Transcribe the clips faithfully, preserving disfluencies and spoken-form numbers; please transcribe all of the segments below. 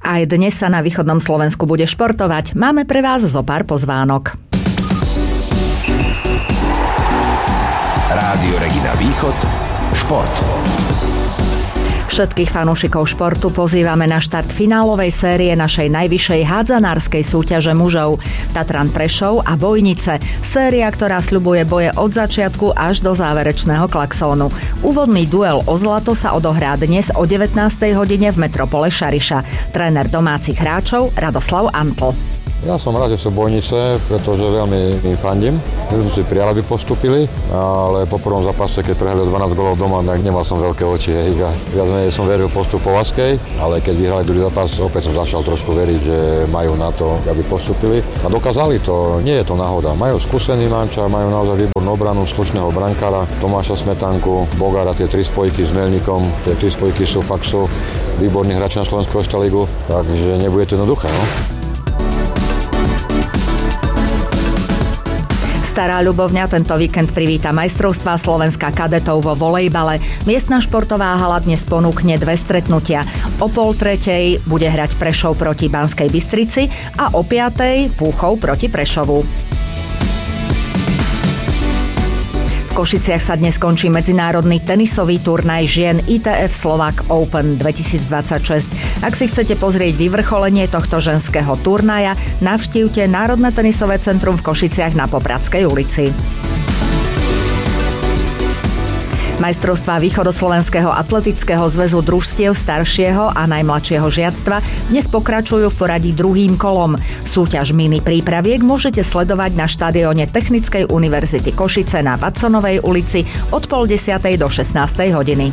Aj dnes sa na východnom Slovensku bude športovať. Máme pre vás zo pár pozvánok. Rádio Regina Východ. Šport. Všetkých fanúšikov športu pozývame na štart finálovej série našej najvyššej hádzanárskej súťaže mužov Tatran Prešov a Bojnice. Séria, ktorá sľubuje boje od začiatku až do záverečného klaxónu. Úvodný duel o zlato sa odohrá dnes o devätnástej hodine v Metropole Šariša. Tréner domácich hráčov Radoslav Antl. Ja som rád, že sú Bojnice, pretože veľmi im fandím. My sme si prijali, aby postupili, ale po prvom zápase, keď prehrali dvanásť golov doma, tak nemal som veľké oči. Hej. Viac menej som veril postupu Vaskej, ale keď vyhrali druhý zápas, opäť som začal trošku veriť, že majú na to, aby postupili. A dokázali to, nie je to náhoda. Majú skúsený manča, majú naozaj výbornú obranu, slušného brankára, Tomáša Smetanku, Bogára, tie tri spojky s Melníkom, tie tri spojky sú fakt sú výborní hráči na Slovenskú ligu, takže nebude to jednoduché, no. Stará Ľubovňa tento víkend privíta majstrovstvá Slovenska kadetov vo volejbale. Miestna športová hala dnes ponúkne dve stretnutia. O pol tretej bude hrať Prešov proti Banskej Bystrici a o piatej Púchov proti Prešovu. V Košiciach sa dnes končí medzinárodný tenisový turnaj žien í té ef Slovak Open dvetisícdvadsaťšesť. Ak si chcete pozrieť vyvrcholenie tohto ženského turnaja, navštívte Národné tenisové centrum v Košiciach na Popradskej ulici. Majstrovstvá Východoslovenského atletického zväzu družstiev staršieho a najmladšieho žiactva dnes pokračujú v poradí druhým kolom. Súťaž mini prípraviek môžete sledovať na štadióne Technickej univerzity Košice na Watsonovej ulici od pol desiatej do šestnástej hodiny.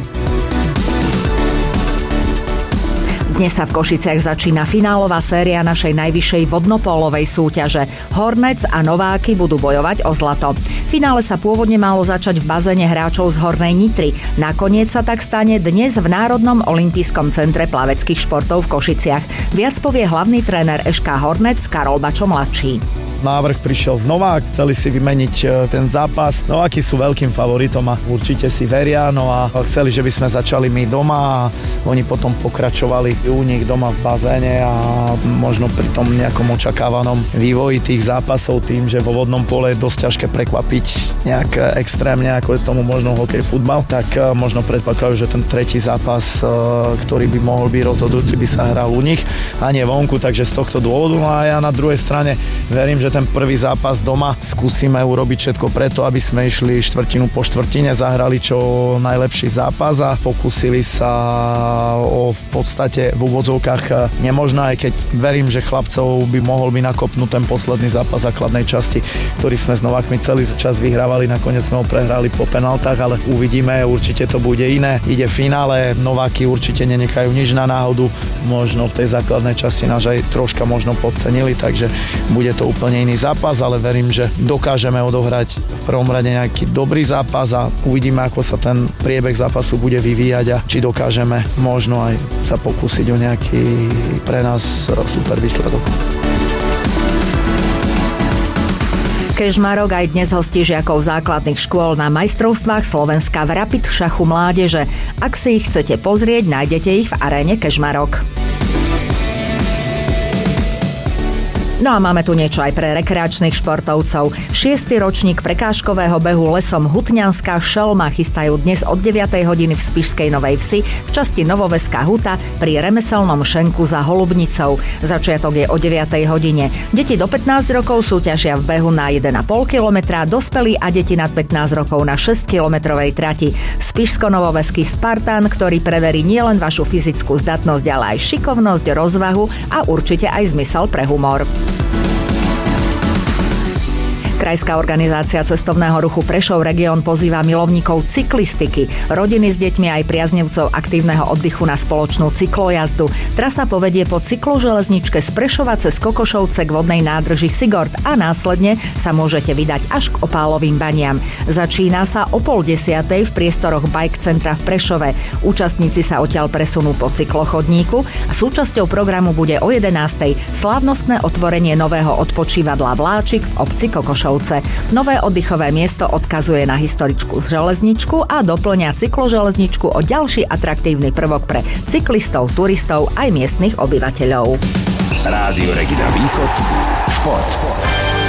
Dnes sa v Košiciach začína finálová séria našej najvyššej vodnopólovej súťaže. Hornec a Nováky budú bojovať o zlato. Finále sa pôvodne malo začať v bazéne hráčov z Hornej Nitry. Nakoniec sa tak stane dnes v Národnom olympijskom centre plaveckých športov v Košiciach. Viac povie hlavný tréner eš ká Hornec Karol Bačo mladší. Návrh prišiel znova, chceli si vymeniť ten zápas. Nováky sú veľkým favoritom a určite si veria, no a chceli, že by sme začali my doma a oni potom pokračovali u nich doma v bazéne a možno pri tom nejakom očakávanom vývoji tých zápasov tým, že vo vodnom pole je dosť ťažké prekvapiť nejak extrémne, ako je tomu možno hokej, futbal, tak možno predpokladajú, že ten tretí zápas, ktorý by mohol byť rozhodujúci, by sa hral u nich a nie vonku, takže z tohto dôvodu. No a ja na druhej strane verím, že ten prvý zápas doma skúsime urobiť všetko preto, aby sme išli štvrtinu po štvrtine, zahrali čo najlepší zápas a pokúsili sa o v podstate v úvodzovkách nemožno, aj keď verím, že chlapcov by mohol byť nakopnúť ten posledný zápas základnej časti, ktorý sme s Novákmi celý čas vyhrávali, nakoniec sme ho prehrali po penáltach, ale uvidíme, určite to bude iné. Ide finále, Nováky určite nenechajú nič na náhodu, možno v tej základnej časti nás aj troška možno podcenili, takže bude to úplne iný zápas, ale verím, že dokážeme odohrať v prvom rade nejaký dobrý zápas a uvidíme, ako sa ten priebeh zápasu bude vyvíjať a či dokážeme možno aj sa pokúsiť o nejaký pre nás super výsledok. Kežmarok aj dnes hostí žiakov základných škôl na majstrovstvách Slovenska v rapid šachu mládeže. Ak si ich chcete pozrieť, nájdete ich v aréne Kežmarok. No a máme tu niečo aj pre rekreačných športovcov. Šiestý ročník prekážkového behu lesom Hutňanská šelma chystajú dnes od deviatej hodiny v Spišskej Novej Vsi v časti Novoveská huta pri remeselnom šenku za Holubnicou. Začiatok je o deviatej hodine. Deti do pätnásť rokov súťažia v behu na jeden a pol kilometra, dospelí a deti nad pätnásť rokov na šesťkilometrovej trati. Spišsko-Novoveský Spartan, ktorý preverí nielen vašu fyzickú zdatnosť, ale aj šikovnosť, rozvahu a určite aj zmysel pre humor. Krajská organizácia cestovného ruchu Prešov Región pozýva milovníkov cyklistiky, rodiny s deťmi aj priaznivcov aktívneho oddychu na spoločnú cyklojazdu. Trasa povedie po cykloželezničke z Prešova cez Kokošovce k vodnej nádrži Sigort a následne sa môžete vydať až k Opálovým baniam. Začína sa o pol desiatej v priestoroch Bike Centra v Prešove. Účastníci sa odtiaľ presunú po cyklochodníku a súčasťou programu bude o jedenástej slávnostné otvorenie nového odpočívadla Vláčik v obci Kokošovce. Športovce. Nové oddychové miesto odkazuje na historickú železničku a doplňa cykloželezničku o ďalší atraktívny prvok pre cyklistov, turistov aj miestnych obyvateľov. Rádio Regina Východ. Šport.